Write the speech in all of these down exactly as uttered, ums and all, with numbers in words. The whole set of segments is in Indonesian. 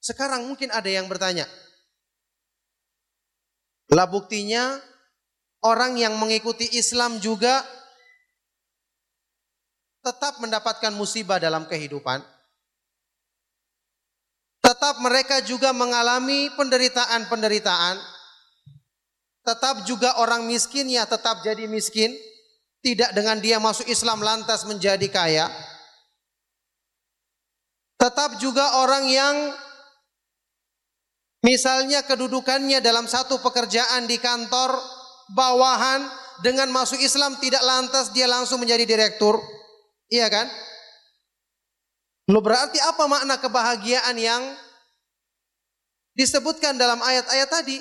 Sekarang mungkin ada yang bertanya, lah buktinya orang yang mengikuti Islam juga tetap mendapatkan musibah dalam kehidupan. Tetap mereka juga mengalami penderitaan-penderitaan. Tetap juga orang miskin ya tetap jadi miskin. Tidak dengan dia masuk Islam lantas menjadi kaya. Tetap juga orang yang misalnya kedudukannya dalam satu pekerjaan di kantor bawahan, dengan masuk Islam tidak lantas dia langsung menjadi direktur. Iya kan? Loh, berarti apa makna kebahagiaan yang disebutkan dalam ayat-ayat tadi?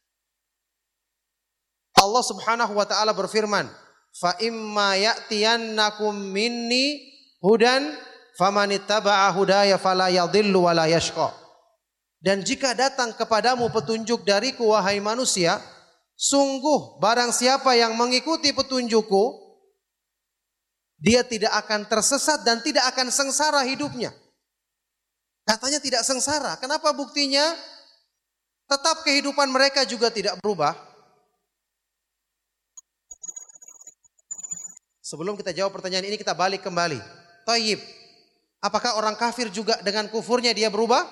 Allah Subhanahu wa taala berfirman, "Fa imma ya'tiyannakum minni hudan famanittaba'a hudaya fala yadhillu wa la yashqa." Dan jika datang kepadamu petunjuk dariku wahai manusia, sungguh barang siapa yang mengikuti petunjukku, dia tidak akan tersesat dan tidak akan sengsara hidupnya. Katanya tidak sengsara. Kenapa buktinya? Tetap kehidupan mereka juga tidak berubah. Sebelum kita jawab pertanyaan ini, kita balik kembali. Thayyib, apakah orang kafir juga dengan kufurnya dia berubah?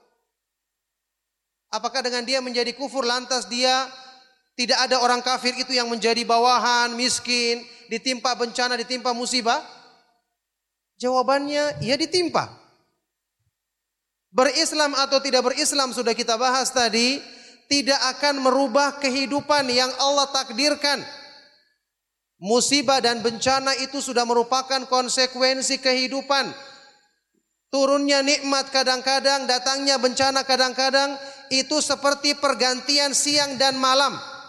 Apakah dengan dia menjadi kufur lantas dia tidak ada orang kafir itu yang menjadi bawahan, miskin, ditimpa bencana, ditimpa musibah? Jawabannya, ya ditimpa. Berislam atau tidak berislam sudah kita bahas tadi, tidak akan merubah kehidupan yang Allah takdirkan. Musibah dan bencana itu sudah merupakan konsekuensi kehidupan. Turunnya nikmat kadang-kadang, datangnya bencana kadang-kadang, itu seperti pergantian siang dan malam.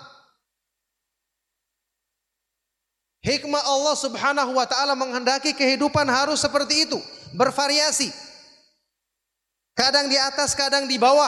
Hikmah Allah Subhanahu wa taala menghendaki kehidupan harus seperti itu, bervariasi. Kadang di atas, kadang di bawah.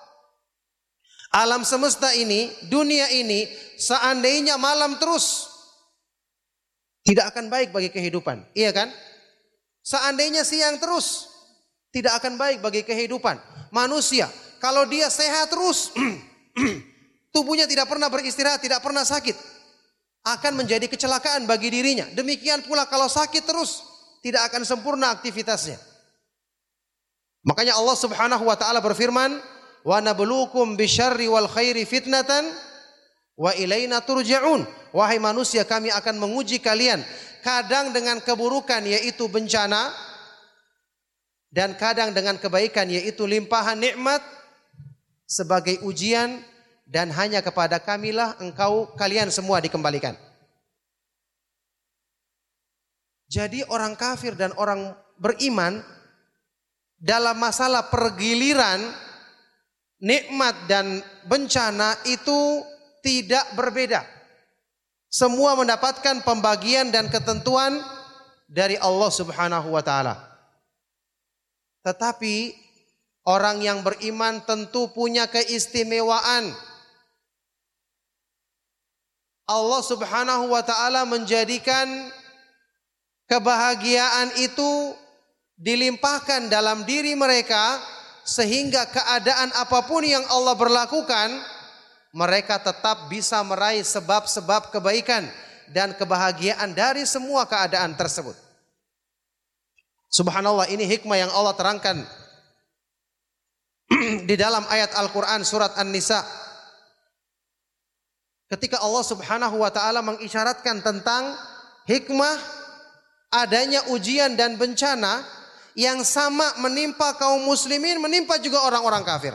Alam semesta ini, dunia ini, seandainya malam terus, tidak akan baik bagi kehidupan, iya kan? Seandainya siang terus, tidak akan baik bagi kehidupan. Manusia, kalau dia sehat terus, tubuhnya tidak pernah beristirahat, tidak pernah sakit, akan menjadi kecelakaan bagi dirinya. Demikian pula kalau sakit terus, tidak akan sempurna aktivitasnya. Makanya Allah Subhanahu wa taala berfirman, "Wa nabluukum bisyarri wal khairi fitnatan wa ilaina turja'un." Wahai manusia, kami akan menguji kalian kadang dengan keburukan yaitu bencana, dan kadang dengan kebaikan yaitu limpahan nikmat sebagai ujian, dan hanya kepada kamilah engkau kalian semua dikembalikan. Jadi orang kafir dan orang beriman dalam masalah pergiliran nikmat dan bencana itu tidak berbeda. Semua mendapatkan pembagian dan ketentuan dari Allah Subhanahu wa taala. Tetapi orang yang beriman tentu punya keistimewaan. Allah Subhanahu wa taala menjadikan kebahagiaan itu dilimpahkan dalam diri mereka, sehingga keadaan apapun yang Allah berlakukan, mereka tetap bisa meraih sebab-sebab kebaikan dan kebahagiaan dari semua keadaan tersebut. Subhanallah, ini hikmah yang Allah terangkan di dalam ayat Al-Quran surat An-Nisa. Ketika Allah Subhanahu wa taala mengisyaratkan tentang hikmah adanya ujian dan bencana yang sama menimpa kaum muslimin, menimpa juga orang-orang kafir.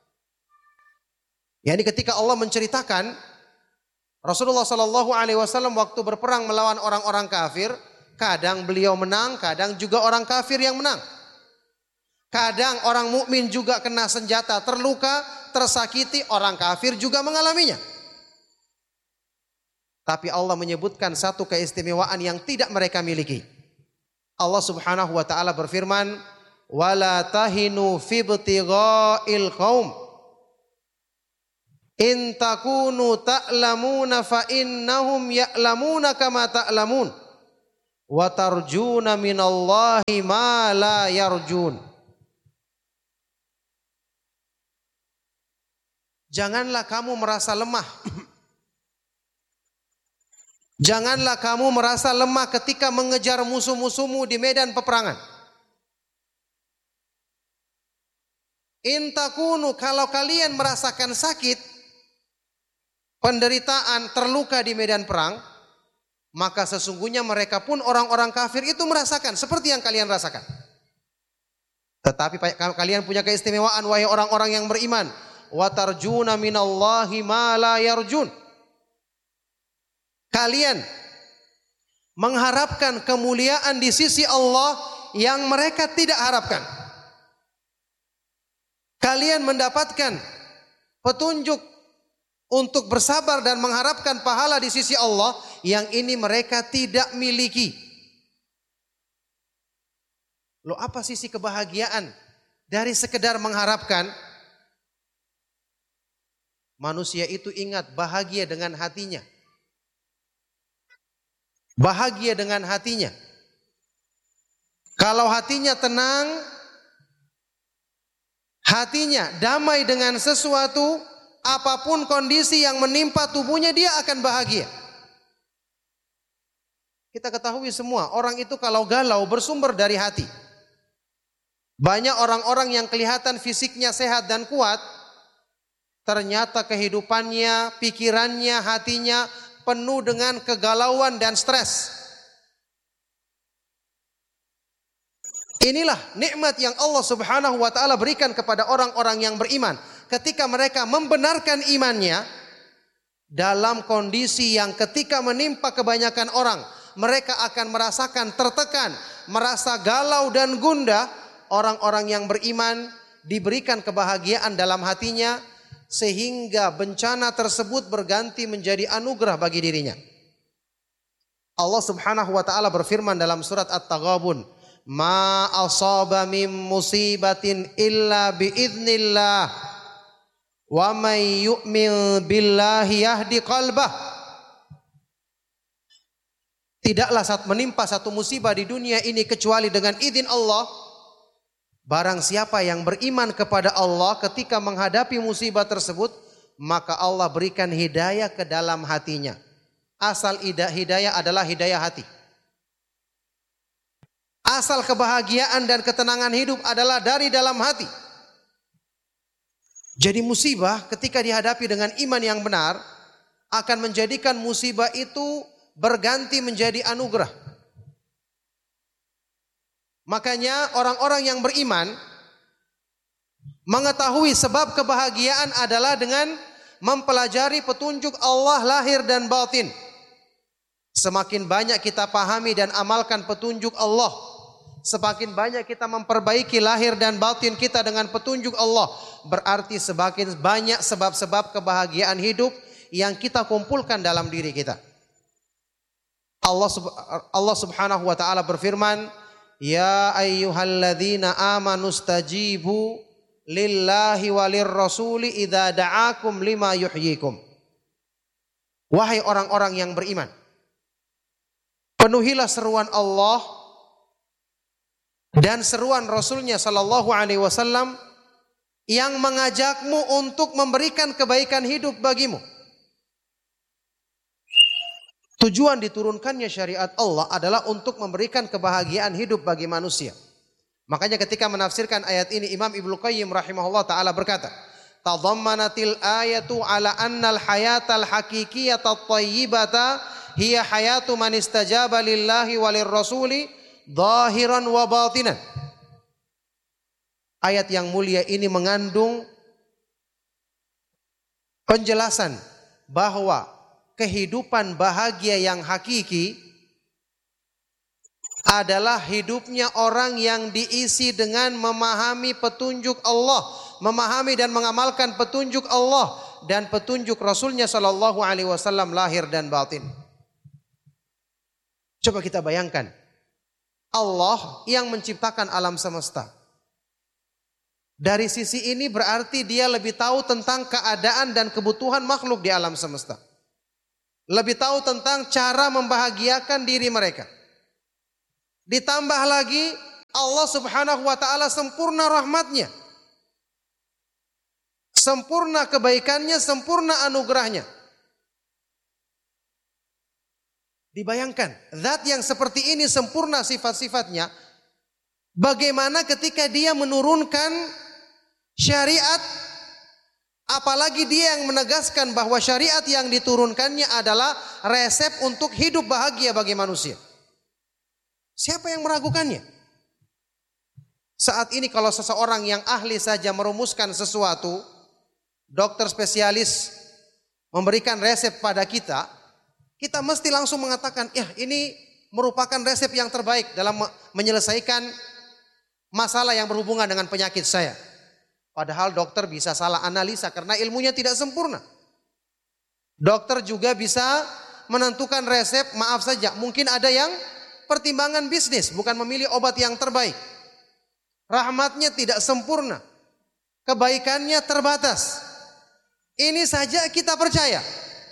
Yani ketika Allah menceritakan Rasulullah Shallallahu Alaihi Wasallam waktu berperang melawan orang-orang kafir, kadang beliau menang, kadang juga orang kafir yang menang. Kadang orang mukmin juga kena senjata, terluka, tersakiti, orang kafir juga mengalaminya. Tapi Allah menyebutkan satu keistimewaan yang tidak mereka miliki. Allah Subhanahu wa taala berfirman, "Wala tahinu fi ibtigha'il qaum in takunu ta'lamuna fa innahum ya'lamuna kama ta'lamun wa tarjuna minallahi ma la yarjun." Janganlah kamu merasa lemah. Janganlah kamu merasa lemah ketika mengejar musuh-musuhmu di medan peperangan. In takunu, kalau kalian merasakan sakit, penderitaan, terluka di medan perang, maka sesungguhnya mereka pun orang-orang kafir itu merasakan seperti yang kalian rasakan. Tetapi kalian punya keistimewaan wahai orang-orang yang beriman. Wa tarjuna minallahi ma la yarjun. Kalian mengharapkan kemuliaan di sisi Allah yang mereka tidak harapkan. Kalian mendapatkan petunjuk untuk bersabar dan mengharapkan pahala di sisi Allah yang ini mereka tidak miliki. Loh, apa sisi kebahagiaan dari sekedar mengharapkan? Manusia itu ingat bahagia dengan hatinya. Bahagia dengan hatinya. Kalau hatinya tenang, hatinya damai dengan sesuatu, apapun kondisi yang menimpa tubuhnya, dia akan bahagia. Kita ketahui semua, orang itu kalau galau bersumber dari hati. Banyak orang-orang yang kelihatan fisiknya sehat dan kuat, ternyata kehidupannya, pikirannya, hatinya penuh dengan kegalauan dan stres. Inilah nikmat yang Allah Subhanahu wa taala berikan kepada orang-orang yang beriman. Ketika mereka membenarkan imannya dalam kondisi yang ketika menimpa kebanyakan orang, mereka akan merasakan tertekan, merasa galau dan gundah. Orang-orang yang beriman diberikan kebahagiaan dalam hatinya sehingga bencana tersebut berganti menjadi anugerah bagi dirinya. Allah Subhanahu wa taala berfirman dalam surat At-Taghabun, "Ma asaba min musibatin illa biiznillah. Wa may yu'min billahi yahdi qalbah." Tidaklah saat menimpa satu musibah di dunia ini kecuali dengan izin Allah. Barang siapa yang beriman kepada Allah ketika menghadapi musibah tersebut, maka Allah berikan hidayah ke dalam hatinya. Asal hidayah adalah hidayah hati. Asal kebahagiaan dan ketenangan hidup adalah dari dalam hati. Jadi musibah ketika dihadapi dengan iman yang benar akan menjadikan musibah itu berganti menjadi anugerah. Makanya orang-orang yang beriman mengetahui sebab kebahagiaan adalah dengan mempelajari petunjuk Allah lahir dan batin. Semakin banyak kita pahami dan amalkan petunjuk Allah, semakin banyak kita memperbaiki lahir dan batin kita dengan petunjuk Allah, berarti semakin banyak sebab-sebab kebahagiaan hidup yang kita kumpulkan dalam diri kita. Allah Allah Subhanahu wa taala berfirman, "Ya ayyuhalladzina amanu stajibu lillahi walir rasuli idza da'akum lima yuhyikum." Wahai orang-orang yang beriman, penuhilah seruan Allah dan seruan Rasulnya sallallahu alaihi wasallam yang mengajakmu untuk memberikan kebaikan hidup bagimu. Tujuan diturunkannya syariat Allah adalah untuk memberikan kebahagiaan hidup bagi manusia. Makanya ketika menafsirkan ayat ini, Imam Ibnu Qayyim rahimahullah ta'ala berkata, "Tadammanatil ayatu ala annal hayatal haqiqiyata at-tayyibata hiya hayatu man istajaba lillahi walir rasuli zahiran wa batinan." Ayat yang mulia ini mengandung penjelasan bahwa kehidupan bahagia yang hakiki adalah hidupnya orang yang diisi dengan memahami petunjuk Allah, memahami dan mengamalkan petunjuk Allah dan petunjuk Rasulnya sallallahu alaihi wasallam lahir dan batin. Coba kita bayangkan, Allah yang menciptakan alam semesta. Dari sisi ini berarti dia lebih tahu tentang keadaan dan kebutuhan makhluk di alam semesta. Lebih tahu tentang cara membahagiakan diri mereka. Ditambah lagi Allah Subhanahu wa taala sempurna rahmatnya. sempurna kebaikannya, sempurna anugerahnya. Dibayangkan, zat yang seperti ini sempurna sifat-sifatnya, bagaimana ketika dia menurunkan syariat, apalagi dia yang menegaskan bahwa syariat yang diturunkannya adalah resep untuk hidup bahagia bagi manusia. Siapa yang meragukannya? Saat ini kalau seseorang yang ahli saja merumuskan sesuatu, dokter spesialis memberikan resep pada kita, kita mesti langsung mengatakan, ya ini merupakan resep yang terbaik dalam menyelesaikan masalah yang berhubungan dengan penyakit saya. Padahal dokter bisa salah analisa karena ilmunya tidak sempurna. Dokter juga bisa menentukan resep, maaf saja, mungkin ada yang pertimbangan bisnis, bukan memilih obat yang terbaik. Rahmatnya tidak sempurna, kebaikannya terbatas. Ini saja kita percaya.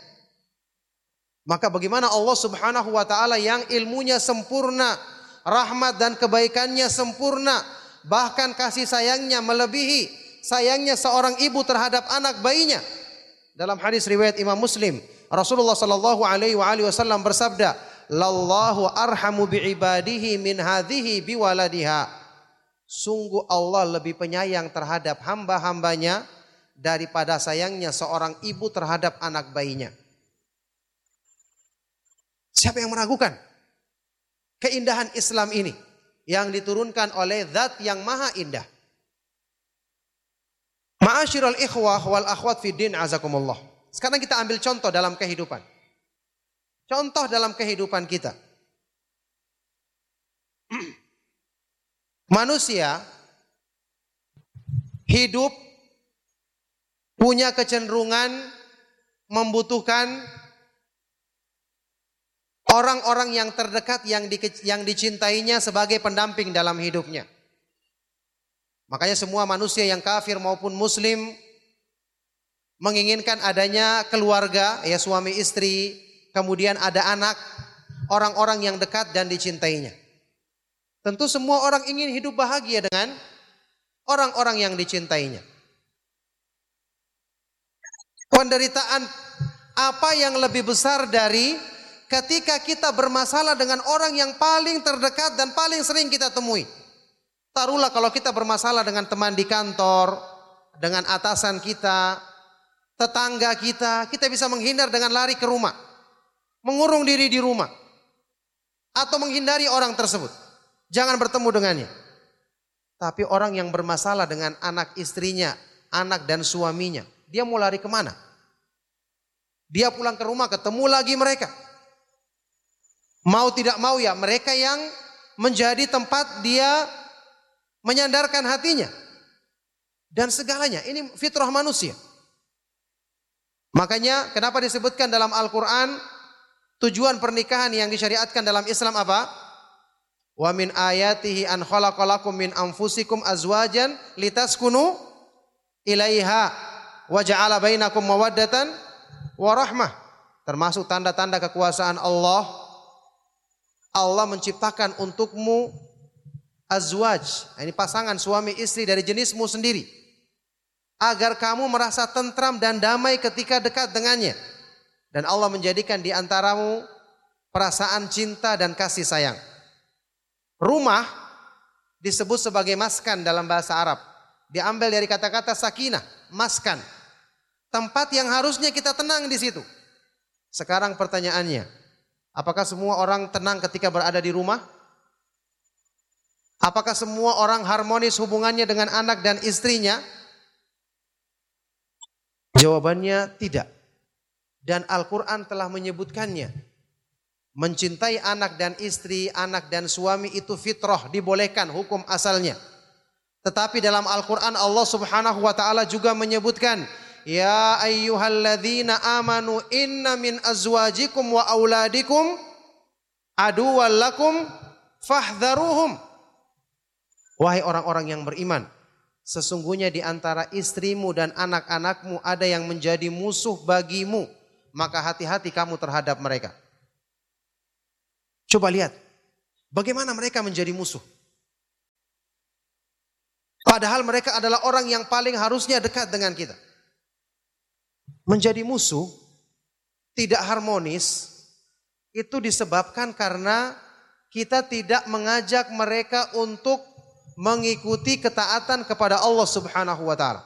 Maka bagaimana Allah Subhanahu wa taala yang ilmunya sempurna, rahmat dan kebaikannya sempurna, bahkan kasih sayangnya melebihi sayangnya seorang ibu terhadap anak bayinya. Dalam hadis riwayat Imam Muslim, Rasulullah sallallahu alaihi wasallam bersabda, "Lallahu arhamu bi'ibadihi min hadhihi biwaladiha." Sungguh Allah lebih penyayang terhadap hamba-hambanya daripada sayangnya seorang ibu terhadap anak bayinya. Siapa yang meragukan keindahan Islam ini yang diturunkan oleh zat yang maha indah? Ma'asyiral ikhwah wal akhwat fi din azakumullah. Sekarang kita ambil contoh dalam kehidupan. Contoh dalam kehidupan kita. Manusia hidup punya kecenderungan membutuhkan orang-orang yang terdekat yang, di, yang dicintainya sebagai pendamping dalam hidupnya. Makanya semua manusia yang kafir maupun muslim menginginkan adanya keluarga, ya suami istri, kemudian ada anak, orang-orang yang dekat dan dicintainya. Tentu semua orang ingin hidup bahagia dengan orang-orang yang dicintainya. Penderitaan apa yang lebih besar dari ketika kita bermasalah dengan orang yang paling terdekat dan paling sering kita temui. Taruhlah kalau kita bermasalah dengan teman di kantor, dengan atasan kita, tetangga kita, kita bisa menghindar dengan lari ke rumah, mengurung diri di rumah, atau menghindari orang tersebut. Jangan bertemu dengannya. Tapi orang yang bermasalah dengan anak istrinya, anak dan suaminya, dia mau lari kemana? Dia pulang ke rumah ketemu lagi mereka. Mau tidak mau ya mereka yang menjadi tempat dia menyandarkan hatinya. Dan segalanya, ini fitrah manusia. Makanya kenapa disebutkan dalam Al-Quran tujuan pernikahan yang disyariatkan dalam Islam apa? Wa min ayatihi an khalaqalakum min anfusikum azwajan litaskunu ilaiha wa ja'ala bainakum mawaddatan wa rahmah. Termasuk tanda-tanda kekuasaan Allah, Allah menciptakan untukmu azwaj, ini pasangan suami istri dari jenismu sendiri, agar kamu merasa tentram dan damai ketika dekat dengannya. Dan Allah menjadikan di antaramu perasaan cinta dan kasih sayang. Rumah disebut sebagai maskan dalam bahasa Arab. Diambil dari kata-kata sakinah, maskan. Tempat yang harusnya kita tenang di situ. Sekarang pertanyaannya, apakah semua orang tenang ketika berada di rumah? Apakah semua orang harmonis hubungannya dengan anak dan istrinya? Jawabannya tidak. Dan Al-Quran telah menyebutkannya. Mencintai anak dan istri, anak dan suami itu fitrah, dibolehkan hukum asalnya. Tetapi dalam Al-Quran Allah Subhanahu wa ta'ala juga menyebutkan, ya ayyuhalladzina amanu inna min azwajikum wa auladikum aduwwan lakum fahdharuhum. Wahai orang-orang yang beriman, sesungguhnya di antara istrimu dan anak-anakmu ada yang menjadi musuh bagimu, maka hati-hati kamu terhadap mereka. Coba lihat, bagaimana mereka menjadi musuh. Padahal mereka adalah orang yang paling harusnya dekat dengan kita. menjadi musuh, tidak harmonis, itu disebabkan karena kita tidak mengajak mereka untuk mengikuti ketaatan kepada Allah Subhanahu wa taala.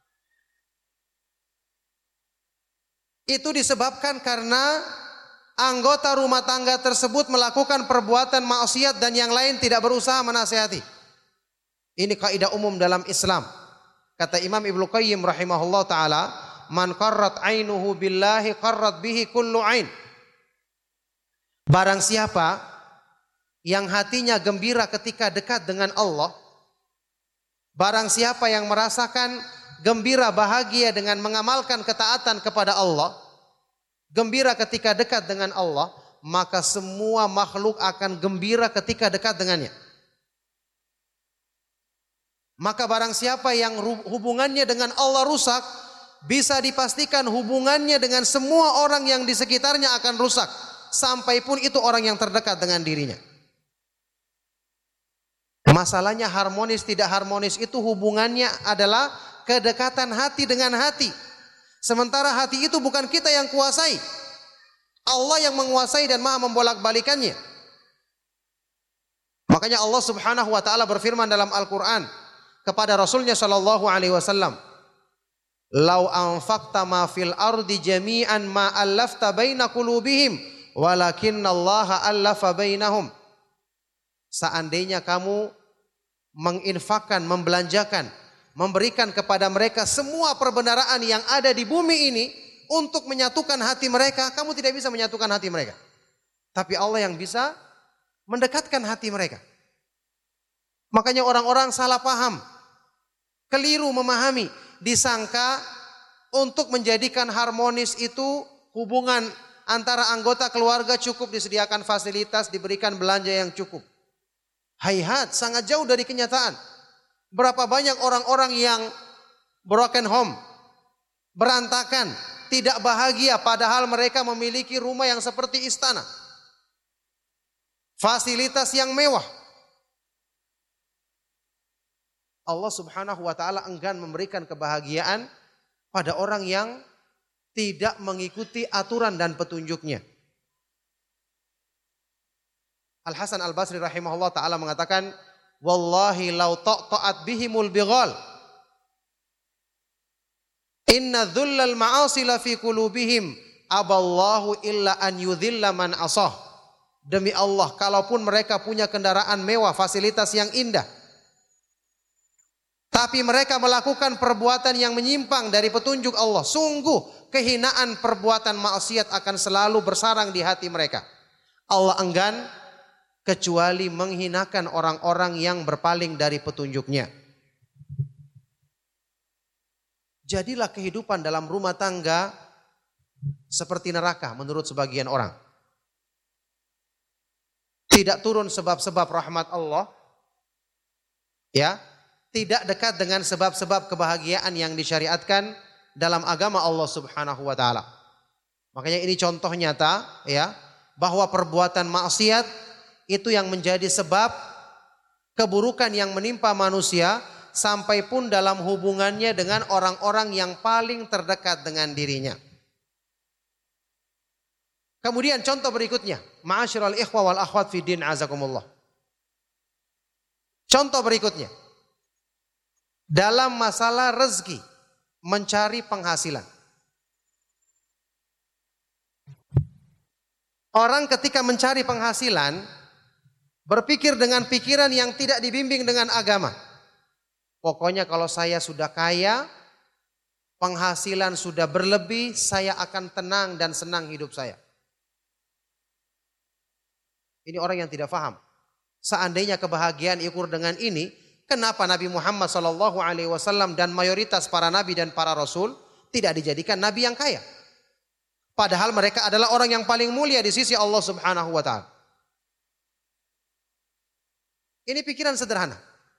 Itu disebabkan karena anggota rumah tangga tersebut melakukan perbuatan maksiat dan yang lain tidak berusaha menasihati. Ini kaidah umum dalam Islam. Kata Imam Ibnu Qayyim rahimahullah taala, man qarrat ainuhu billahi qarrat bihi kullu ain. Barang siapa yang hatinya gembira ketika dekat dengan Allah, barang siapa yang merasakan gembira bahagia dengan mengamalkan ketaatan kepada Allah, gembira ketika dekat dengan Allah, maka semua makhluk akan gembira ketika dekat dengannya. Maka barang siapa yang hubungannya dengan Allah rusak, bisa dipastikan hubungannya dengan semua orang yang di sekitarnya akan rusak. Sampai pun itu orang yang terdekat dengan dirinya. Masalahnya harmonis tidak harmonis itu hubungannya adalah kedekatan hati dengan hati. Sementara hati itu bukan kita yang kuasai. Allah yang menguasai dan maha membolak-balikannya. Makanya Allah Subhanahu wa taala berfirman dalam Al-Qur'an kepada Rasulnya sallallahu alaihi wasallam, "Lau anfaqta ma fil ardi jami'an ma allafta baina qulubihim walakinnallaha allafa bainahum." Seandainya kamu menginfakkan, membelanjakan, memberikan kepada mereka semua perbendaharaan yang ada di bumi ini untuk menyatukan hati mereka, kamu tidak bisa menyatukan hati mereka. Tapi Allah yang bisa mendekatkan hati mereka. Makanya orang-orang salah paham, keliru memahami, disangka untuk menjadikan harmonis itu hubungan antara anggota keluarga cukup disediakan fasilitas, diberikan belanja yang cukup. Hayhat, sangat jauh dari kenyataan. Berapa banyak orang-orang yang broken home, berantakan, tidak bahagia padahal mereka memiliki rumah yang seperti istana. Fasilitas yang mewah. Allah Subhanahu wa taala enggan memberikan kebahagiaan pada orang yang tidak mengikuti aturan dan petunjuknya. Al-Hasan Al-Basri rahimahullah ta'ala mengatakan, wallahi law ta'at bihimul bighal inna dhullal ma'asi la fi qulubihim aballahu illa an yudhilla man asah. Demi Allah, kalaupun mereka punya kendaraan mewah, fasilitas yang indah, tapi mereka melakukan perbuatan yang menyimpang dari petunjuk Allah, sungguh kehinaan perbuatan maksiat akan selalu bersarang di hati mereka. Allah enggan kecuali menghinakan orang-orang yang berpaling dari petunjuknya. Jadilah kehidupan dalam rumah tangga seperti neraka menurut sebagian orang. Tidak turun sebab-sebab rahmat Allah, ya, tidak dekat dengan sebab-sebab kebahagiaan yang disyariatkan dalam agama Allah Subhanahu wa taala. Makanya ini contoh nyata, ya, bahwa perbuatan maksiat itu yang menjadi sebab keburukan yang menimpa manusia sampai pun dalam hubungannya dengan orang-orang yang paling terdekat dengan dirinya. Kemudian contoh berikutnya, ma'asyiral ikhwa wal akhwat fi din azakumullah. Contoh berikutnya, dalam masalah rezeki, mencari penghasilan. Orang ketika mencari penghasilan, berpikir dengan pikiran yang tidak dibimbing dengan agama. Pokoknya kalau saya sudah kaya, penghasilan sudah berlebih, saya akan tenang dan senang hidup saya. Ini orang yang tidak paham. Seandainya kebahagiaan diukur dengan ini, kenapa Nabi Muhammad shallallahu alaihi wasallam dan mayoritas para nabi dan para rasul tidak dijadikan nabi yang kaya? Padahal mereka adalah orang yang paling mulia di sisi Allah Subhanahu wa taala. Ini pikiran sederhana.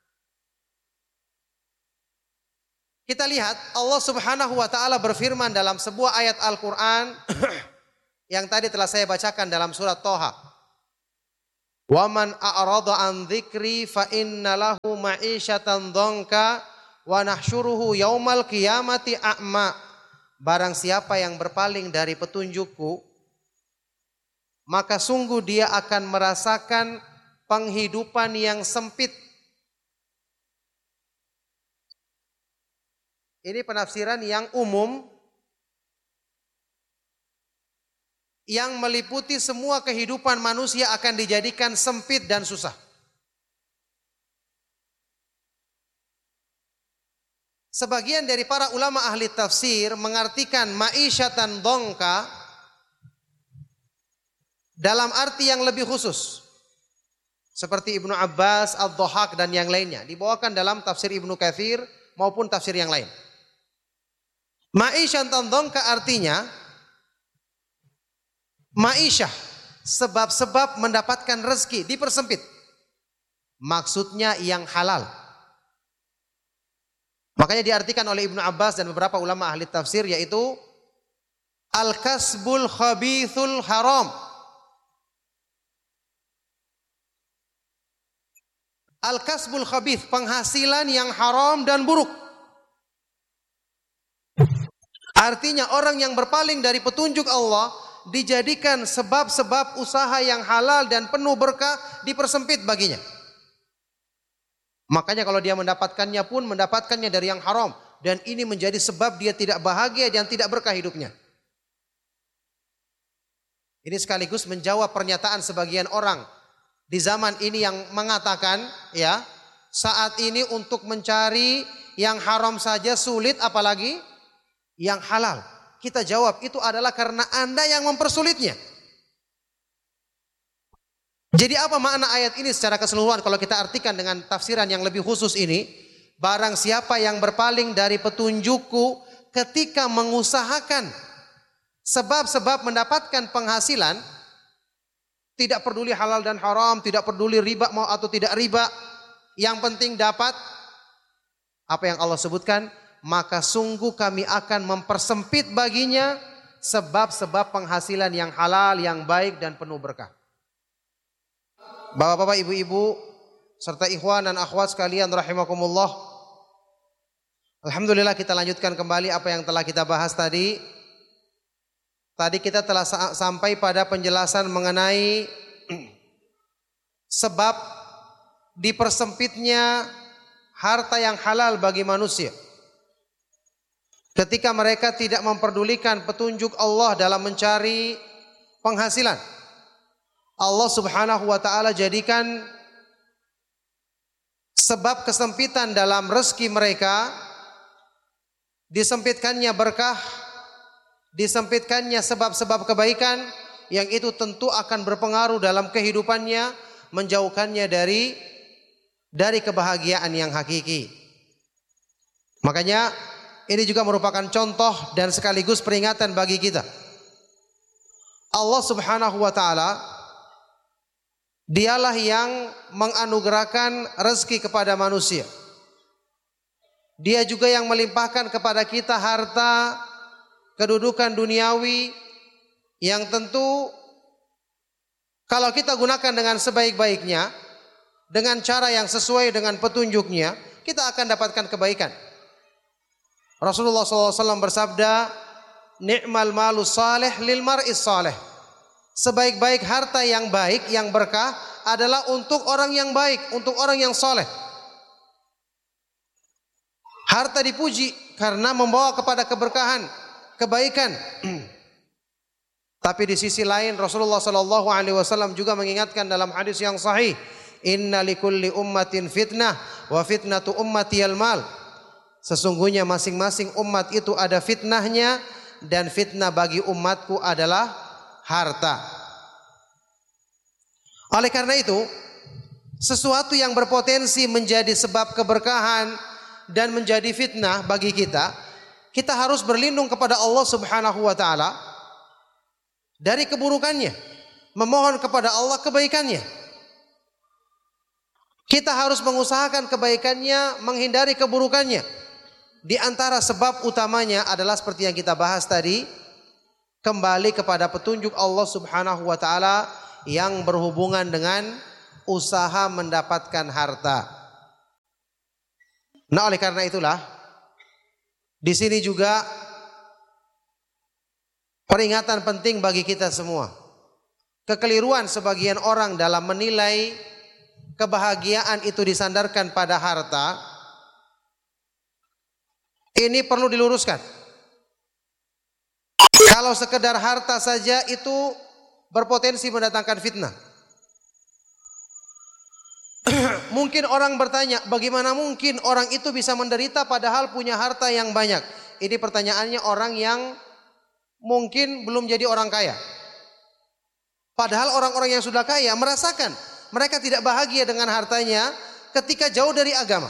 Kita lihat Allah Subhanahu wa taala berfirman dalam sebuah ayat Al-Qur'an yang tadi telah saya bacakan dalam surat Thaha. Wa man a'rada an dzikri fa inna lahu ma'isyatan dhanka wa nahsyuruhu yaumal qiyamati a'ma. barang siapa yang berpaling dari petunjukku, maka sungguh dia akan merasakan penghidupan yang sempit. Ini penafsiran yang umum, yang meliputi semua kehidupan manusia akan dijadikan sempit dan susah. Sebagian dari para ulama ahli tafsir mengartikan ma'isyatan dongka dalam arti yang lebih khusus. Seperti Ibnu Abbas, Ad-Dhahak dan yang lainnya. Dibawakan dalam tafsir Ibnu Katsir maupun tafsir yang lain. Ma'isyatan dongka artinya ma'isyah, sebab-sebab mendapatkan rezeki dipersempit. Maksudnya yang halal. Makanya diartikan oleh Ibnu Abbas dan beberapa ulama ahli tafsir yaitu al-kasbul khabithul haram. Al-kasbul khabith, penghasilan yang haram dan buruk. Artinya orang yang berpaling dari petunjuk Allah dijadikan sebab-sebab usaha yang halal dan penuh berkah dipersempit baginya. Makanya kalau dia mendapatkannya pun mendapatkannya dari yang haram. Dan ini menjadi sebab dia tidak bahagia dan tidak berkah hidupnya. Ini sekaligus menjawab pernyataan sebagian orang di zaman ini yang mengatakan, ya, saat ini untuk mencari yang haram saja sulit, apalagi yang halal. Kita jawab itu adalah karena Anda yang mempersulitnya. Jadi apa makna ayat ini secara keseluruhan kalau kita artikan dengan tafsiran yang lebih khusus ini? Barang siapa yang berpaling dari petunjukku ketika mengusahakan sebab-sebab mendapatkan penghasilan, tidak peduli halal dan haram, tidak peduli riba mau atau tidak riba, yang penting dapat apa yang Allah sebutkan, maka sungguh kami akan mempersempit baginya sebab-sebab penghasilan yang halal, yang baik dan penuh berkah. Bapak-bapak, ibu-ibu, serta ikhwan dan akhwat sekalian rahimakumullah. Alhamdulillah kita lanjutkan kembali apa yang telah kita bahas tadi. Tadi kita telah sampai pada penjelasan mengenai sebab dipersempitnya harta yang halal bagi manusia. Ketika mereka tidak memperdulikan petunjuk Allah dalam mencari penghasilan. Allah Subhanahu wa taala jadikan sebab kesempitan dalam rezeki mereka, disempitkannya berkah, disempitkannya sebab-sebab kebaikan yang itu tentu akan berpengaruh dalam kehidupannya, menjauhkannya dari dari kebahagiaan yang hakiki. Makanya ini juga merupakan contoh dan sekaligus peringatan bagi kita. Allah Subhanahu wa taala dialah yang menganugerahkan rezeki kepada manusia. Dia juga yang melimpahkan kepada kita harta, kedudukan duniawi yang tentu kalau kita gunakan dengan sebaik-baiknya, dengan cara yang sesuai dengan petunjuknya, kita akan dapatkan kebaikan. Rasulullah shallallahu alaihi wasallam bersabda, ni'mal malu salih lil mar'is salih. Sebaik-baik harta yang baik, yang berkah adalah untuk orang yang baik, untuk orang yang soleh. Harta dipuji karena membawa kepada keberkahan, kebaikan. Tapi di sisi lain Rasulullah shallallahu alaihi wasallam juga mengingatkan dalam hadis yang sahih, inna likulli ummatin fitnah wa fitnatu ummati al-mal. Sesungguhnya masing-masing umat itu ada fitnahnya dan fitnah bagi umatku adalah harta. Oleh karena itu, sesuatu yang berpotensi menjadi sebab keberkahan dan menjadi fitnah bagi kita, kita harus berlindung kepada Allah Subhanahu wa taala dari keburukannya, memohon kepada Allah kebaikannya. Kita harus mengusahakan kebaikannya, menghindari keburukannya. Di antara sebab utamanya adalah seperti yang kita bahas tadi, kembali kepada petunjuk Allah Subhanahu wa taala yang berhubungan dengan usaha mendapatkan harta. Nah, oleh karena itulah di sini juga peringatan penting bagi kita semua. Kekeliruan sebagian orang dalam menilai kebahagiaan itu disandarkan pada harta, ini perlu diluruskan. Kalau sekedar harta saja itu berpotensi mendatangkan fitnah. Mungkin orang bertanya, bagaimana mungkin orang itu bisa menderita padahal punya harta yang banyak? Ini pertanyaannya orang yang mungkin belum jadi orang kaya. Padahal orang-orang yang sudah kaya merasakan mereka tidak bahagia dengan hartanya ketika jauh dari agama.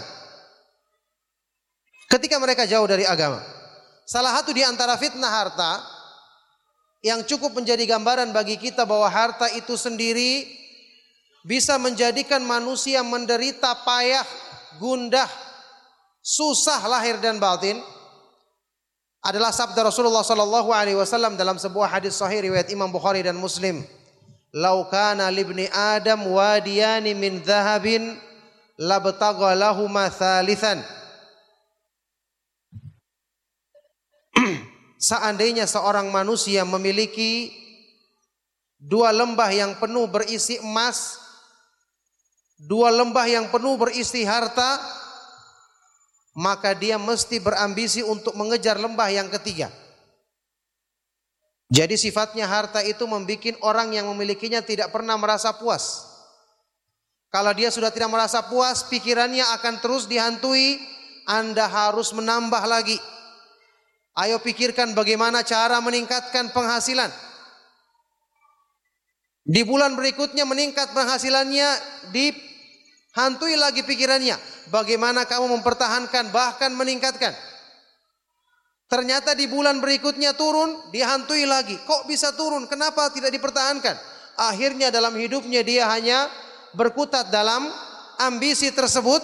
Ketika mereka jauh dari agama. Salah satu di antara fitnah harta yang cukup menjadi gambaran bagi kita bahwa harta itu sendiri bisa menjadikan manusia menderita payah, gundah, susah lahir dan batin, adalah sabda Rasulullah sallallahu alaihi wasallam dalam sebuah hadis sahih riwayat Imam Bukhari dan Muslim. "Lau kana libni Adam wadiyani min dhahabin labtagha lahuma thalithan." Seandainya seorang manusia memiliki dua lembah yang penuh berisi emas, dua lembah yang penuh berisi harta, maka dia mesti berambisi untuk mengejar lembah yang ketiga. Jadi sifatnya harta itu membuat orang yang memilikinya tidak pernah merasa puas. Kalau dia sudah tidak merasa puas, pikirannya akan terus dihantui, Anda harus menambah lagi. Ayo pikirkan bagaimana cara meningkatkan penghasilan. Di bulan berikutnya meningkat penghasilannya, dihantui lagi pikirannya. Bagaimana kamu mempertahankan bahkan meningkatkan. Ternyata di bulan berikutnya turun, dihantui lagi. Kok bisa turun? Kenapa tidak dipertahankan? Akhirnya dalam hidupnya dia hanya berkutat dalam ambisi tersebut.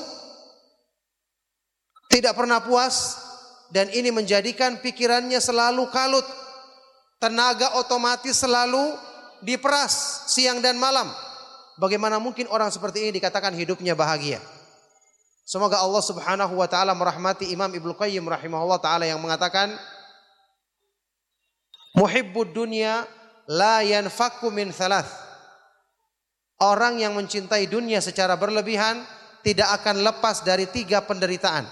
Tidak pernah puas. Dan ini menjadikan pikirannya selalu kalut. Tenaga otomatis selalu diperas siang dan malam. Bagaimana mungkin orang seperti ini dikatakan hidupnya bahagia? Semoga Allah Subhanahu wa taala merahmati Imam Ibnu Qayyim rahimahullah taala yang mengatakan, "Muhibbud dunya la yanfakku min thalath." Orang yang mencintai dunia secara berlebihan tidak akan lepas dari tiga penderitaan.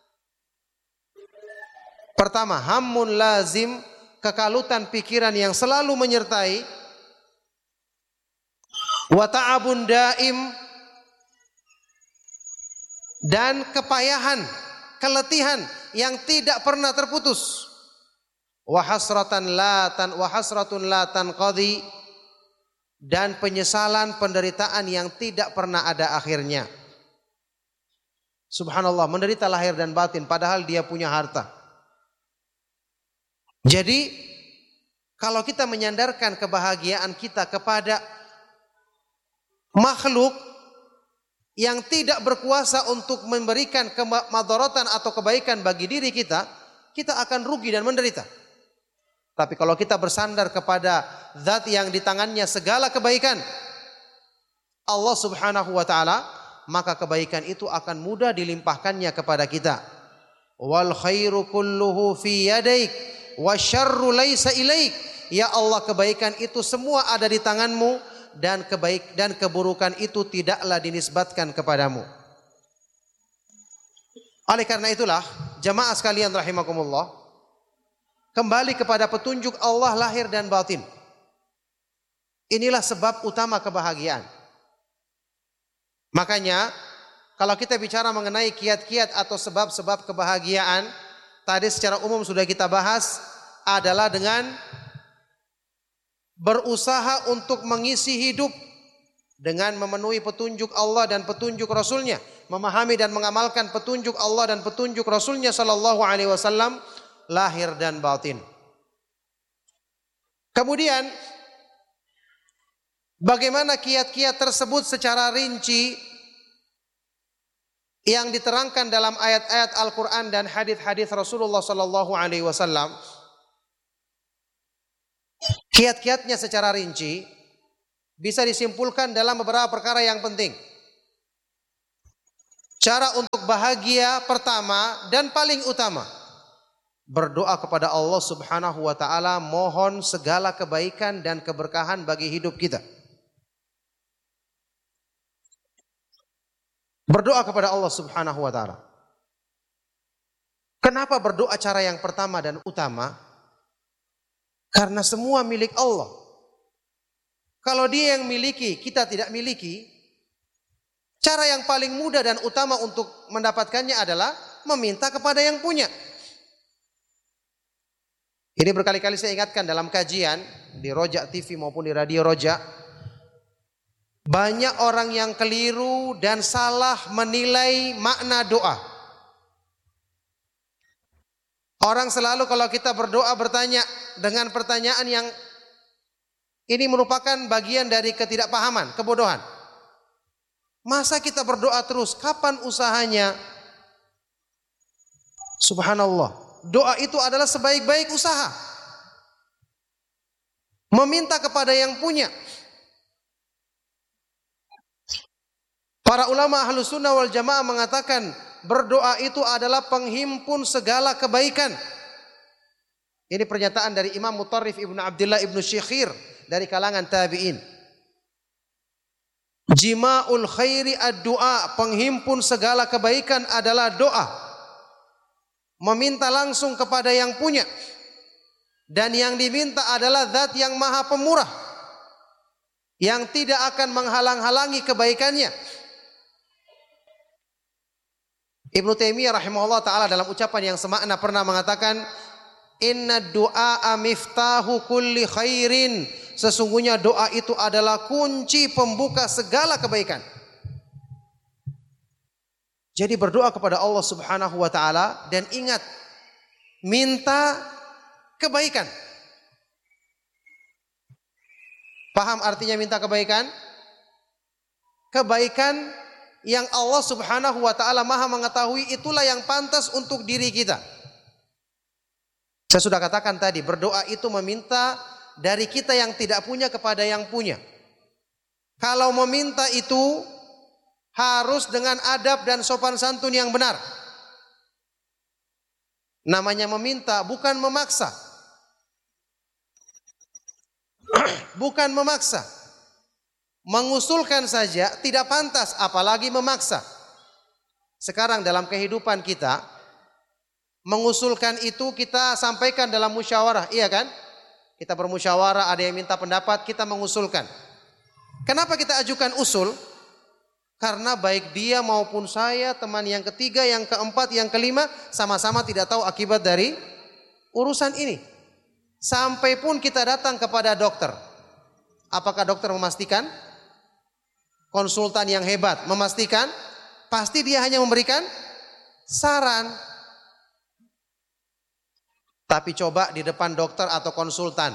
Pertama, hammun lazim, kekalutan pikiran yang selalu menyertai. Wa ta'abun daim, dan kepayahan, keletihan yang tidak pernah terputus. Wa hasratan la tan wa hasratun la tanqadi, dan penyesalan, penderitaan yang tidak pernah ada akhirnya. Subhanallah, menderita lahir dan batin padahal dia punya harta. Jadi kalau kita menyandarkan kebahagiaan kita kepada makhluk yang tidak berkuasa untuk memberikan kemadaratan atau kebaikan bagi diri kita, kita akan rugi dan menderita. Tapi kalau kita bersandar kepada zat yang di tangannya segala kebaikan, Allah Subhanahu wa taala, maka kebaikan itu akan mudah dilimpahkannya kepada kita. Wal khairu kulluhu fi yadaik wasyarru laisa ilaik. Ya Allah, kebaikan itu semua ada di tanganmu, dan kebaik dan keburukan itu tidaklah dinisbatkan kepadamu. Oleh karena itulah, jamaah sekalian rahimakumullah, kembali kepada petunjuk Allah lahir dan batin. Inilah sebab utama kebahagiaan. Makanya kalau kita bicara mengenai kiat-kiat atau sebab-sebab kebahagiaan, tadi secara umum sudah kita bahas, adalah dengan berusaha untuk mengisi hidup dengan memenuhi petunjuk Allah dan petunjuk Rasulnya, memahami dan mengamalkan petunjuk Allah dan petunjuk Rasulnya sallallahu alaihi wasallam lahir dan batin. Kemudian bagaimana kiat-kiat tersebut secara rinci yang diterangkan dalam ayat-ayat Al-Quran dan hadis-hadis Rasulullah sallallahu alaihi wasallam. Kiat-kiatnya secara rinci bisa disimpulkan dalam beberapa perkara yang penting. Cara untuk bahagia pertama dan paling utama berdoa kepada Allah Subhanahu wa taala, mohon segala kebaikan dan keberkahan bagi hidup kita. Berdoa kepada Allah Subhanahu wa taala. Kenapa berdoa cara yang pertama dan utama? Karena semua milik Allah. Kalau Dia yang miliki, kita tidak miliki, cara yang paling mudah dan utama untuk mendapatkannya adalah meminta kepada yang punya. Ini berkali-kali saya ingatkan dalam kajian di Roja T V maupun di Radio Roja. Banyak orang yang keliru dan salah menilai makna doa. Orang selalu kalau kita berdoa bertanya dengan pertanyaan yang ini merupakan bagian dari ketidakpahaman, kebodohan. Masa kita berdoa terus? Kapan usahanya? Subhanallah. Doa itu adalah sebaik-baik usaha. Meminta kepada yang punya. Para ulama Ahlus Sunnah wal Jamaah mengatakan berdoa itu adalah penghimpun segala kebaikan. Ini pernyataan dari Imam Mutarrif Ibnu Abdullah Ibnu Syekhir dari kalangan tabi'in. Jima'ul khairi ad-du'a, penghimpun segala kebaikan adalah doa. Meminta langsung kepada yang punya. Dan yang diminta adalah zat yang maha pemurah, yang tidak akan menghalang-halangi kebaikannya. Ibnu Taimiyah rahimahullah ta'ala dalam ucapan yang semakna pernah mengatakan, inna du'a miftahu kulli khairin. Sesungguhnya doa itu adalah kunci pembuka segala kebaikan. Jadi berdoa kepada Allah Subhanahu wa taala dan ingat, minta kebaikan. Paham artinya minta kebaikan? Kebaikan yang Allah Subhanahu wa taala Maha mengetahui, itulah yang pantas untuk diri kita. Saya sudah katakan tadi, berdoa itu meminta dari kita yang tidak punya kepada yang punya. Kalau meminta itu harus dengan adab dan sopan santun yang benar. Namanya meminta, bukan memaksa. Bukan memaksa. Mengusulkan saja tidak pantas, apalagi memaksa. Sekarang dalam kehidupan kita, mengusulkan itu kita sampaikan dalam musyawarah, iya kan? Kita bermusyawarah, ada yang minta pendapat, kita mengusulkan. Kenapa kita ajukan usul? Karena baik dia maupun saya, teman yang ketiga, yang keempat, yang kelima, sama-sama tidak tahu akibat dari urusan ini. Sampai pun kita datang kepada dokter. Apakah dokter memastikan? Konsultan yang hebat memastikan? Pasti dia hanya memberikan saran. Tapi coba di depan dokter atau konsultan,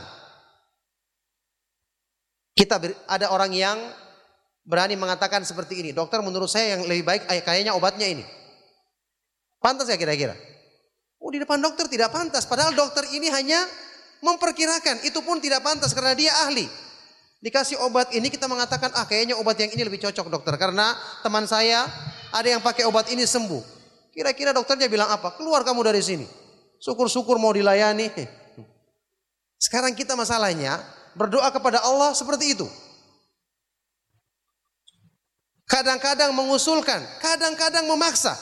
kita ada orang yang berani mengatakan seperti ini, dokter menurut saya yang lebih baik kayaknya obatnya ini. Pantas ya kira-kira? Oh, di depan dokter tidak pantas, padahal dokter ini hanya memperkirakan, itu pun tidak pantas karena dia ahli. Dikasih obat ini kita mengatakan, ah kayaknya obat yang ini lebih cocok dokter, karena teman saya ada yang pakai obat ini sembuh. Kira-kira dokternya bilang apa? Keluar kamu dari sini. Syukur-syukur mau dilayani. Sekarang kita masalahnya berdoa kepada Allah seperti itu. Kadang-kadang mengusulkan, kadang-kadang memaksa.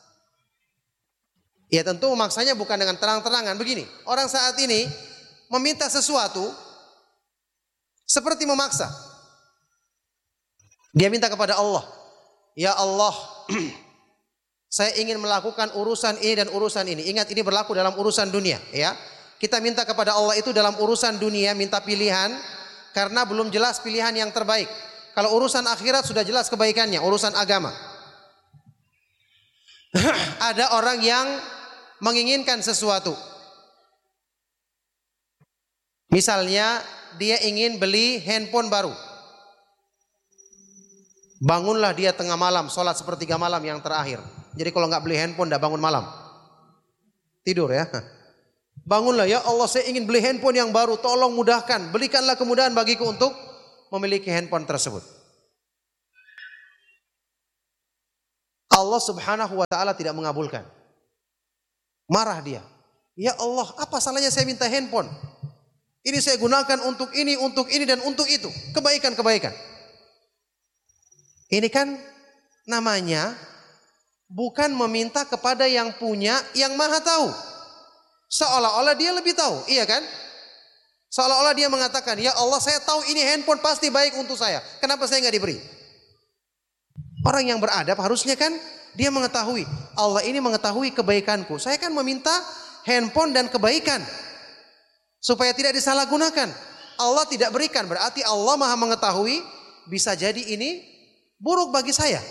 Ya tentu memaksanya bukan dengan terang-terangan. Begini, orang saat ini meminta sesuatu seperti memaksa. Dia minta kepada Allah, ya Allah, saya ingin melakukan urusan ini dan urusan ini. Ingat, ini berlaku dalam urusan dunia, ya. Kita minta kepada Allah itu dalam urusan dunia, minta pilihan karena belum jelas pilihan yang terbaik. Kalau urusan akhirat sudah jelas kebaikannya, urusan agama. Ada orang yang menginginkan sesuatu. Misalnya dia ingin beli handphone baru. Bangunlah dia tengah malam, sholat sepertiga malam yang terakhir. Jadi kalau nggak beli handphone, nggak bangun malam. Tidur ya. Bangunlah, ya Allah saya ingin beli handphone yang baru, tolong mudahkan, berikanlah kemudahan bagiku untuk memiliki handphone tersebut. Allah Subhanahu wa taala tidak mengabulkan. Marah dia. Ya Allah, apa salahnya saya minta handphone? Ini saya gunakan untuk ini, untuk ini, dan untuk itu. Kebaikan-kebaikan. Ini kan namanya bukan meminta kepada yang punya, yang maha tahu. Seolah-olah dia lebih tahu, iya kan? Seolah-olah dia mengatakan, ya Allah saya tahu ini handphone pasti baik untuk saya. Kenapa saya nggak diberi? Orang yang beradab harusnya kan dia mengetahui, Allah ini mengetahui kebaikanku. Saya kan meminta handphone dan kebaikan supaya tidak disalahgunakan. Allah tidak berikan, berarti Allah maha mengetahui, bisa jadi ini buruk bagi saya.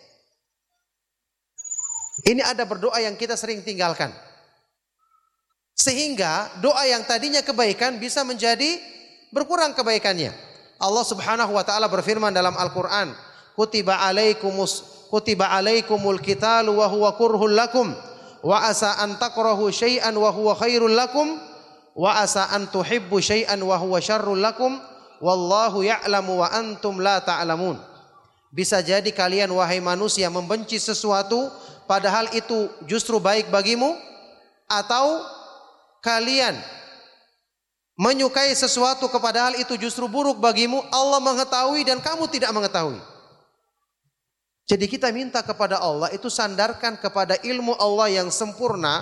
Ini ada berdoa yang kita sering tinggalkan. Sehingga doa yang tadinya kebaikan bisa menjadi berkurang kebaikannya. Allah Subhanahu wa taala berfirman dalam Al-Qur'an, "Kutiba alaikumus kutiba alaikumul qitalu wa huwa kurhul lakum wa asa an takrahu syai'an wa huwa khairul lakum wa asa an tuhibbu syai'an wa huwa syarrul lakum wallahu ya'lamu wa antum la ta'lamun." Bisa jadi kalian wahai manusia membenci sesuatu padahal itu justru baik bagimu, atau kalian menyukai sesuatu padahal itu justru buruk bagimu. Allah mengetahui dan kamu tidak mengetahui. Jadi kita minta kepada Allah itu sandarkan kepada ilmu Allah yang sempurna,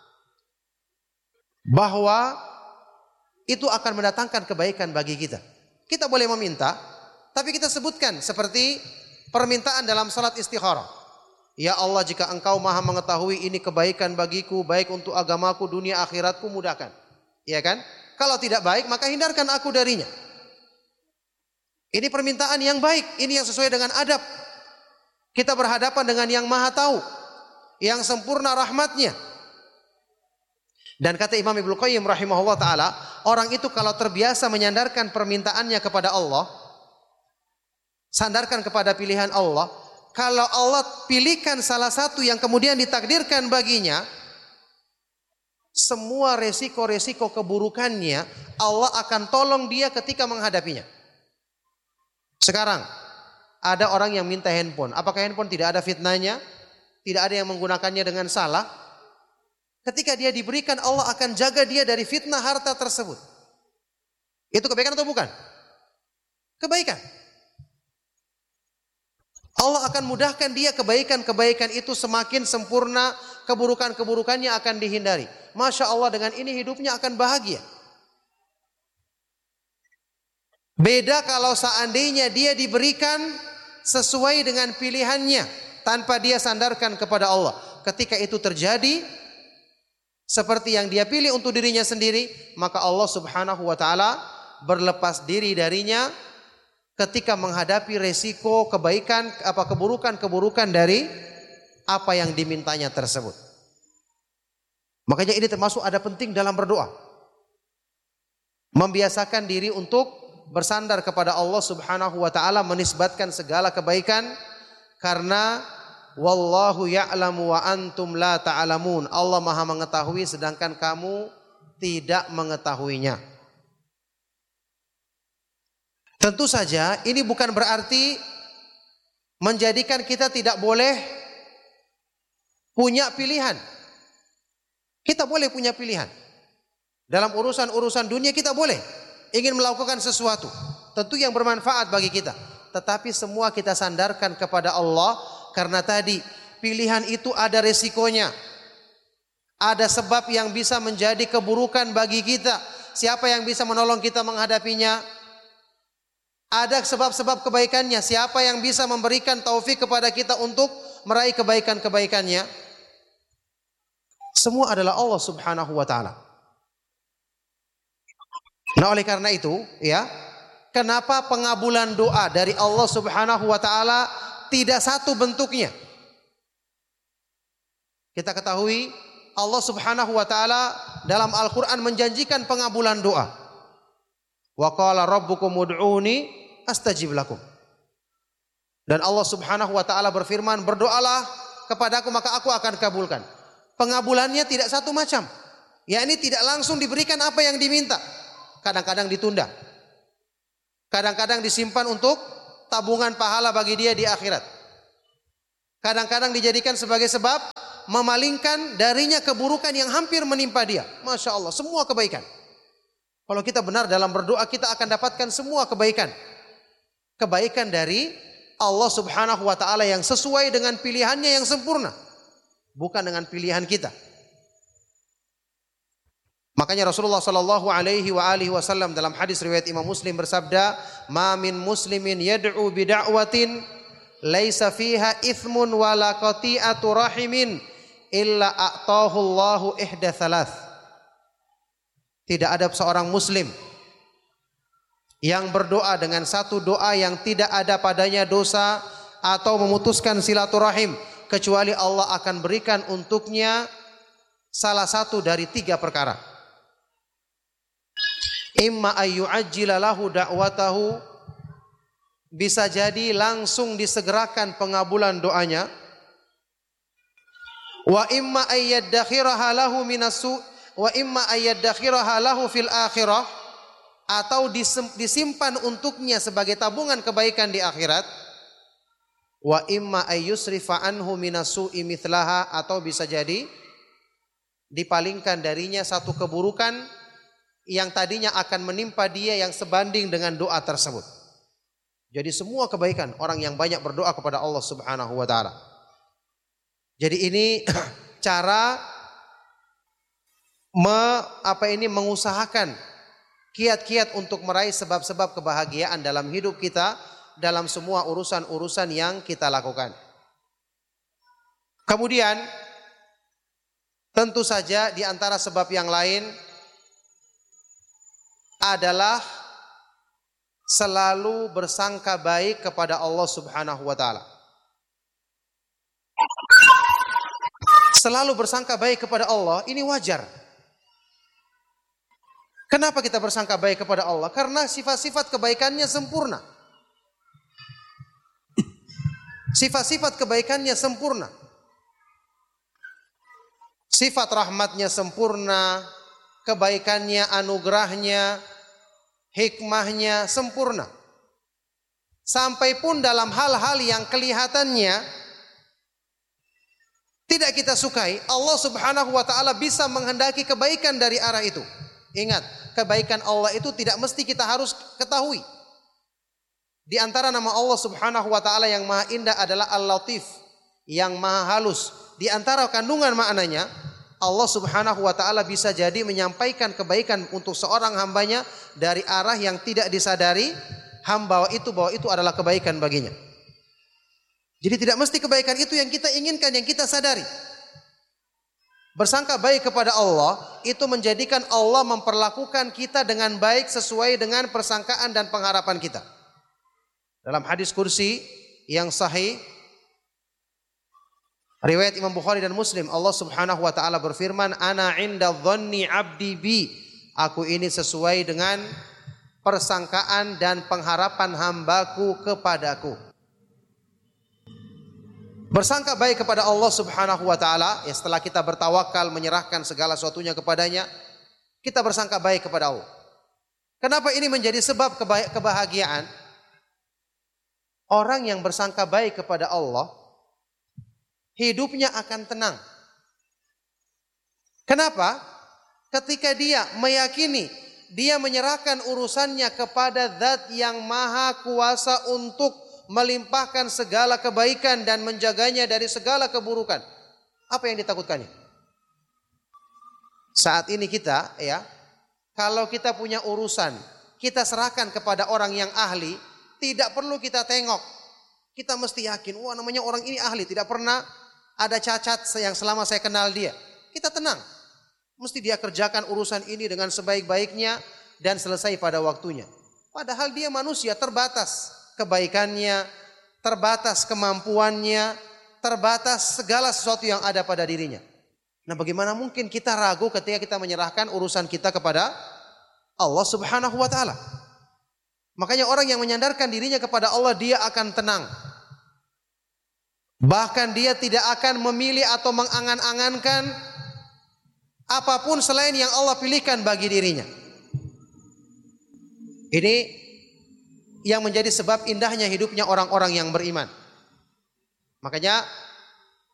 bahwa itu akan mendatangkan kebaikan bagi kita. Kita boleh meminta, tapi kita sebutkan seperti permintaan dalam salat istikharah. Ya Allah, jika engkau maha mengetahui ini kebaikan bagiku, baik untuk agamaku, dunia akhiratku, mudahkan. Ya kan? Kalau tidak baik, maka hindarkan aku darinya. Ini permintaan yang baik, ini yang sesuai dengan adab. Kita berhadapan dengan yang maha tahu, yang sempurna rahmatnya. Dan kata Imam Ibnu Qayyim rahimahullah ta'ala, orang itu kalau terbiasa menyandarkan permintaannya kepada Allah, sandarkan kepada pilihan Allah, kalau Allah pilihkan salah satu yang kemudian ditakdirkan baginya, semua resiko-resiko keburukannya Allah akan tolong dia ketika menghadapinya. Sekarang ada orang yang minta handphone. Apakah handphone tidak ada fitnahnya? Tidak ada yang menggunakannya dengan salah? Ketika dia diberikan, Allah akan jaga dia dari fitnah harta tersebut. Itu kebaikan atau bukan? Kebaikan. Allah akan mudahkan dia, kebaikan-kebaikan itu semakin sempurna, keburukan-keburukannya akan dihindari. Masya Allah, dengan ini hidupnya akan bahagia. Beda kalau seandainya dia diberikan sesuai dengan pilihannya, tanpa dia sandarkan kepada Allah. Ketika itu terjadi seperti yang dia pilih untuk dirinya sendiri, maka Allah Subhanahu wa ta'ala berlepas diri darinya ketika menghadapi resiko kebaikan apa keburukan-keburukan dari apa yang dimintanya tersebut. Makanya ini termasuk ada penting dalam berdoa. Membiasakan diri untuk bersandar kepada Allah Subhanahu wa taala, menisbatkan segala kebaikan, karena wallahu ya'lamu wa antum la ta'lamun. Allah Maha mengetahui sedangkan kamu tidak mengetahuinya. Tentu saja ini bukan berarti menjadikan kita tidak boleh punya pilihan. Kita boleh punya pilihan. Dalam urusan-urusan dunia kita boleh ingin melakukan sesuatu, tentu yang bermanfaat bagi kita. Tetapi semua kita sandarkan kepada Allah, karena tadi pilihan itu ada resikonya. Ada sebab yang bisa menjadi keburukan bagi kita. Siapa yang bisa menolong kita menghadapinya? Ada sebab-sebab kebaikannya. Siapa yang bisa memberikan taufik kepada kita untuk meraih kebaikan-kebaikannya? Semua adalah Allah Subhanahu wa ta'ala. Nah, oleh karena itu, ya, kenapa pengabulan doa dari Allah Subhanahu wa ta'ala tidak satu bentuknya? Kita ketahui Allah Subhanahu wa ta'ala dalam Al-Quran menjanjikan pengabulan doa. Wa qala rabbukum ud'uni astajib lakum. Dan Allah Subhanahu wa taala berfirman, berdoalah kepadaku maka aku akan kabulkan. Pengabulannya tidak satu macam. yakni tidak langsung diberikan apa yang diminta. Kadang-kadang ditunda. Kadang-kadang disimpan untuk tabungan pahala bagi dia di akhirat. Kadang-kadang dijadikan sebagai sebab memalingkan darinya keburukan yang hampir menimpa dia. Masya Allah, semua kebaikan. Kalau kita benar dalam berdoa, kita akan dapatkan semua kebaikan. Kebaikan dari Allah subhanahu wa ta'ala yang sesuai dengan pilihannya yang sempurna. Bukan dengan pilihan kita. Makanya Rasulullah sallallahu alaihi wa alihi wasallam dalam hadis riwayat Imam Muslim bersabda, "Ma min muslimin yad'u bi da'watin laisa fiha ithmun wala qati'atu rahimin illa a'tahu Allahu ihda thalath." Tidak ada seorang muslim yang berdoa dengan satu doa yang tidak ada padanya dosa atau memutuskan silaturahim, kecuali Allah akan berikan untuknya salah satu dari tiga perkara. Imma ayyu'ajjila lahu da'watahu, bisa jadi langsung disegerakan pengabulan doanya. Wa imma ayyaddakhiraha lahu minasu wa imma ayyaddakhiraha lahu fil akhirah, atau disimpan untuknya sebagai tabungan kebaikan di akhirat. Wa imma ayyusrifa anhu minasu'i mithlaha, atau bisa jadi dipalingkan darinya satu keburukan yang tadinya akan menimpa dia yang sebanding dengan doa tersebut. Jadi semua kebaikan orang yang banyak berdoa kepada Allah subhanahu wa ta'ala. Jadi ini cara me, apa ini mengusahakan kiat-kiat untuk meraih sebab-sebab kebahagiaan dalam hidup kita, dalam semua urusan-urusan yang kita lakukan. Kemudian tentu saja di antara sebab yang lain adalah selalu bersangka baik kepada Allah subhanahu wa ta'ala. Selalu bersangka baik kepada Allah, ini wajar. Kenapa kita bersangka baik kepada Allah? Karena sifat-sifat kebaikannya sempurna. Sifat-sifat kebaikannya sempurna. Sifat rahmatnya sempurna, kebaikannya, anugerahnya, hikmahnya sempurna. Sampai pun dalam hal-hal yang kelihatannya tidak kita sukai, Allah subhanahu wa ta'ala bisa menghendaki kebaikan dari arah itu. Ingat, kebaikan Allah itu tidak mesti kita harus ketahui. Di antara nama Allah subhanahu wa ta'ala yang maha indah adalah Al-Latif, yang maha halus. Di antara kandungan maknanya, Allah subhanahu wa ta'ala bisa jadi menyampaikan kebaikan untuk seorang hambanya dari arah yang tidak disadari hamba itu bahwa itu adalah kebaikan baginya. Jadi tidak mesti kebaikan itu yang kita inginkan, yang kita sadari. Bersangka baik kepada Allah itu menjadikan Allah memperlakukan kita dengan baik sesuai dengan persangkaan dan pengharapan kita. Dalam hadis kursi yang sahih riwayat Imam Bukhari dan Muslim, Allah subhanahu wa ta'ala berfirman, "Ana inda dhanni abdi bi." Aku ini sesuai dengan persangkaan dan pengharapan hambaku kepadaku. Bersangka baik kepada Allah subhanahu wa ta'ala, ya setelah kita bertawakal menyerahkan segala sesuatunya kepadanya, kita bersangka baik kepada Allah. Kenapa ini menjadi sebab kebahagiaan? Orang yang bersangka baik kepada Allah, hidupnya akan tenang. Kenapa? Ketika dia meyakini, dia menyerahkan urusannya kepada Zat yang maha kuasa untuk melimpahkan segala kebaikan dan menjaganya dari segala keburukan. Apa yang ditakutkannya? Saat ini kita, ya, kalau kita punya urusan, kita serahkan kepada orang yang ahli, tidak perlu kita tengok. Kita mesti yakin, wah namanya orang ini ahli, tidak pernah ada cacat yang selama saya kenal dia. Kita tenang. Mesti dia kerjakan urusan ini dengan sebaik-baiknya dan selesai pada waktunya. Padahal dia manusia, terbatas kebaikannya, terbatas kemampuannya, terbatas segala sesuatu yang ada pada dirinya. Nah, bagaimana mungkin kita ragu ketika kita menyerahkan urusan kita kepada Allah subhanahu wa ta'ala? Makanya orang yang menyandarkan dirinya kepada Allah, dia akan tenang. Bahkan dia tidak akan memilih atau mengangan-angankan apapun selain yang Allah pilihkan bagi dirinya. Ini yang menjadi sebab indahnya hidupnya orang-orang yang beriman. Makanya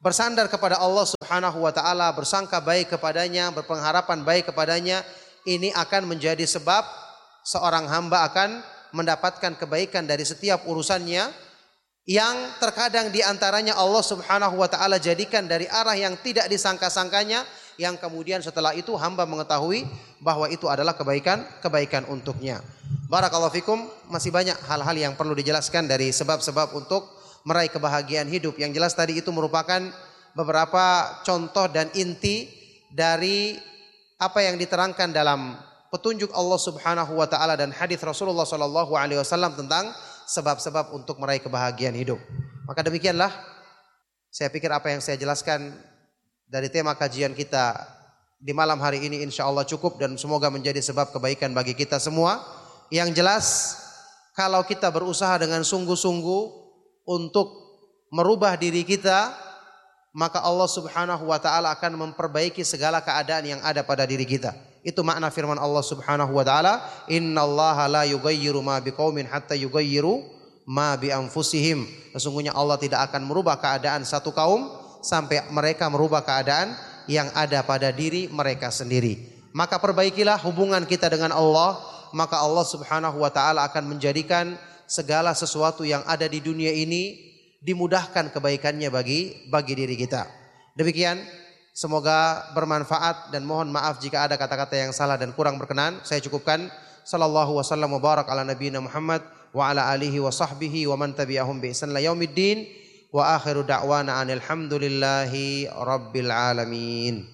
bersandar kepada Allah Subhanahu wa taala, bersangka baik kepadanya, berpengharapan baik kepadanya, ini akan menjadi sebab seorang hamba akan mendapatkan kebaikan dari setiap urusannya, yang terkadang di antaranya Allah Subhanahu wa taala jadikan dari arah yang tidak disangka-sangkanya, yang kemudian setelah itu hamba mengetahui bahwa itu adalah kebaikan-kebaikan untuknya. Barakallahu fikum, masih banyak hal-hal yang perlu dijelaskan dari sebab-sebab untuk meraih kebahagiaan hidup. Yang jelas tadi itu merupakan beberapa contoh dan inti dari apa yang diterangkan dalam petunjuk Allah Subhanahu wa taala dan hadis Rasulullah sallallahu alaihi wasallam tentang sebab-sebab untuk meraih kebahagiaan hidup. Maka demikianlah saya pikir apa yang saya jelaskan dari tema kajian kita di malam hari ini insyaallah cukup dan semoga menjadi sebab kebaikan bagi kita semua. Yang jelas kalau kita berusaha dengan sungguh-sungguh untuk merubah diri kita, maka Allah Subhanahu wa taala akan memperbaiki segala keadaan yang ada pada diri kita. Itu makna firman Allah Subhanahu wa taala, "Innallaha la yughayyiru ma biqaumin hatta yughayyiru ma bi anfusihim." Sesungguhnya Allah tidak akan merubah keadaan satu kaum sampai mereka merubah keadaan yang ada pada diri mereka sendiri. Maka perbaikilah hubungan kita dengan Allah, maka Allah Subhanahu wa taala akan menjadikan segala sesuatu yang ada di dunia ini dimudahkan kebaikannya bagi bagi diri kita. Demikian, semoga bermanfaat dan mohon maaf jika ada kata-kata yang salah dan kurang berkenan. Saya cukupkan. Sallallahu wasallam wa barak ala nabiyina Muhammad wa ala alihi wa sahbihi wa man tabi'ahum bi ihsan ila yaumiddin wa akhiru da'wana anil hamdulillahi rabbil alamin.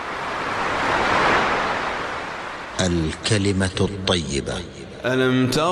الكلمة الطيبة. ألم تر